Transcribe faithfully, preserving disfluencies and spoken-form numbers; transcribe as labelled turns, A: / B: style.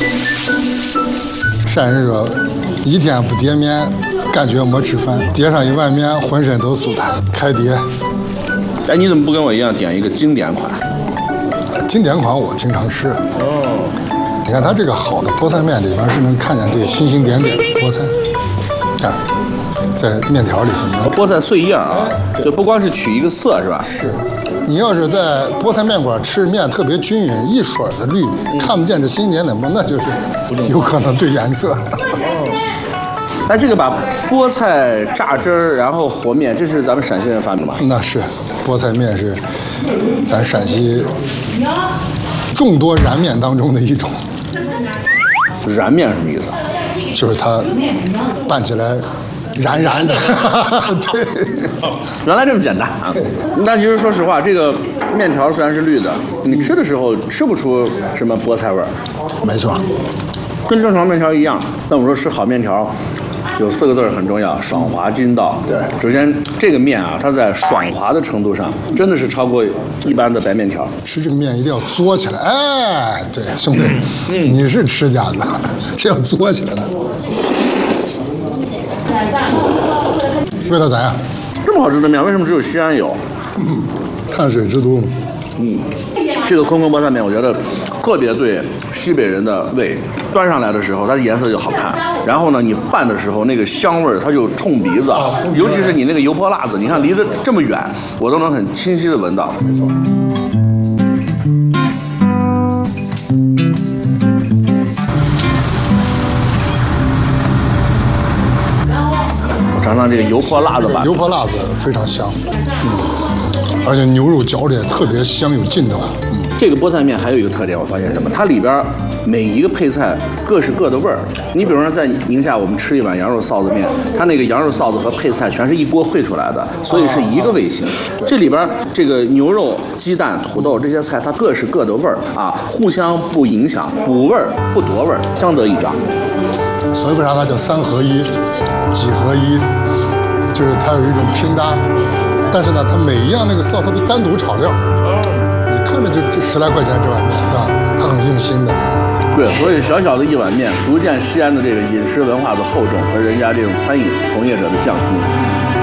A: 山人说，一天不叠面，感觉没吃饭；叠上一碗面，浑身都酥弹。开叠。
B: 哎，你怎么不跟我一样点一个经典款？
A: 经典款我经常吃。哦。你看它这个好的菠菜面里边是能看见这个星星点点的菠菜，看，在面条里头。
B: 菠菜碎叶啊，就不光是取一个色是吧？
A: 是。你要是在菠菜面馆吃面特别均匀，一水的绿，嗯、看不见这星点点不，那就是有可能对颜色。
B: 哎，这个把菠菜榨汁儿，然后和面，这是咱们陕西人发明的吗？
A: 那是，菠菜面是咱陕西众多燃面当中的一种。
B: 燃面什么意思？
A: 就是它拌起来燃燃的。对，
B: 原来这么简单啊！那其实说实话，这个面条虽然是绿的，你吃的时候吃不出什么菠菜味儿。
A: 没错，
B: 跟正常面条一样。但我说吃好面条，有四个字很重要：爽滑筋道。
A: 对，
B: 首先这个面啊，它在爽滑的程度上，真的是超过一般的白面条。
A: 吃这个面一定要嘬起来。哎，对，兄弟，嗯、你是吃家的，是要嘬起来的。味道咋样？
B: 这么好吃的面，为什么只有西安有？
A: 嗯，碳水之都。
B: 嗯，这个空空菠菜面，我觉得特别对西北人的胃。端上来的时候，它的颜色就好看。然后呢，你拌的时候，那个香味儿它就冲鼻子，啊、尤其是你那个油泼辣子，你看离得这么远，我都能很清晰的闻到。
A: 没错。
B: 尝尝这个油泼辣子吧，
A: 油泼辣子非常香，嗯，而且牛肉嚼着也特别香，有劲道。嗯，
B: 这个菠菜面还有一个特点，我发现什么？它里边每一个配菜各是各的味儿。你比如说在宁夏，我们吃一碗羊肉臊子面，它那个羊肉臊子和配菜全是一锅烩出来的，所以是一个味型。这里边这个牛肉、鸡蛋、土豆这些菜，它各是各的味儿啊，互相不影响，补味儿不夺味儿，相得益彰。
A: 所以为啥它叫三合一？几合一，就是它有一种拼搭，但是呢，它每一样那个臊它都单独炒料，你看着就这十来块钱这碗面是吧？它很用心的。
B: 对，所以小小的一碗面，足见西安的这个饮食文化的厚重和人家这种餐饮从业者的匠心。